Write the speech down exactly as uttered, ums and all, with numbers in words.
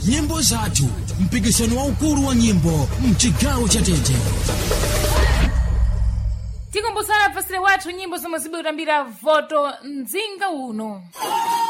nyimbo zathu, mpikisano waukulu wa nyimbo mchigawo cha Tete. Tikumbusana pasire wathu nyimbo zomwe zibutambira voto mzinga uno.